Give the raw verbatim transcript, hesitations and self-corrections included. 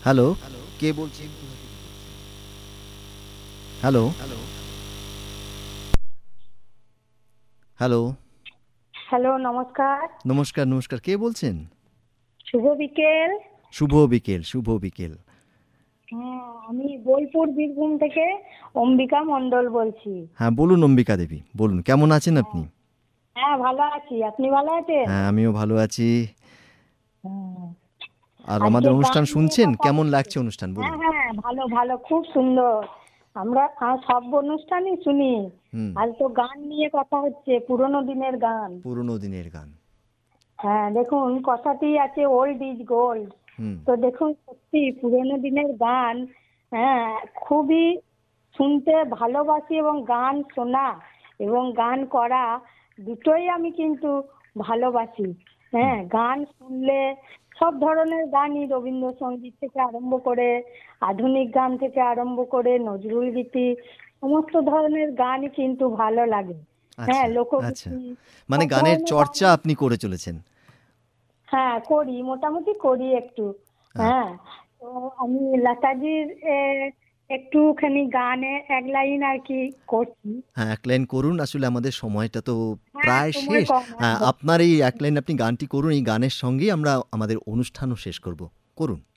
Hello, কে বলছেন? Hello, hello, hello, নমস্কার। নমস্কার, নমস্কার। কে বলছেন? শুভ বিকেল। শুভ বিকেল, শুভ বিকেল। হ্যাঁ, আমি বোলপুর বীরভূম থেকে অম্বিকা মণ্ডল বলছি। হ্যাঁ, বলুন অম্বিকা দেবী, বলুন কেমন আছেন হ্যাঁ, আপনি? হ্যাঁ ভালো আছি। আপনি ভালো আছেন? হ্যাঁ, আমিও ভালো আছি। হ্যাঁ। আর আজকে আমাদের অনুষ্ঠান গান নিয়ে শুনছেন? কথা কেমন হচ্ছে। লাগছে অনুষ্ঠান হ্যাঁ, বলুন? হ্যাঁ ভালো ভালো খুব সুন্দর। আমরা আ, সব অনুষ্ঠানই শুনি। হুম, আজ তো গান নিয়ে কথা হচ্ছে, পুরোনো দিনের গান। পুরোনো দিনের গান। হ্যাঁ, দেখুন কথাতেই আছে ওল্ড ইজ গোল্ড। হুম, তো দেখুন সত্যি পুরোনো দিনের গান, হ্যাঁ, খুবই শুনতে ভালোবাসি এবং গান শোনা এবং গান করা দুটোই আমি কিন্তু ভালোবাসি। হুম। হ্যাঁ, গান শুনলে সব ধরনের গানই, রবীন্দ্রসঙ্গীত থেকে আরম্ভ করে আধুনিক গান থেকে আরম্ভ করে নজরুল গীতি, সমস্ত ধরনের গানই কিন্তু ভালো লাগে। হ্যাঁ, আচ্ছা, আচ্ছা। লোকগীতি, মানে সব গানের ধরনের চর্চা গানই। আপনি করে চলেছেন। হ্যাঁ করি, মোটামুটি করি একটু। আ হ্যাঁ, তো আমি লতাজির এ, একটুখানি গানে এক লাইন আর কি করছি। হ্যাঁ, এক লাইন করুন। আসলে আমাদের সময়টা তো হ্যাঁ, প্রায় সময় শেষ। কম আ একদম। আপনার এই এক লাইন আপনি গানটি করুন। এই গানের সঙ্গেই আমরা আমাদের অনুষ্ঠানও শেষ করব। করুন।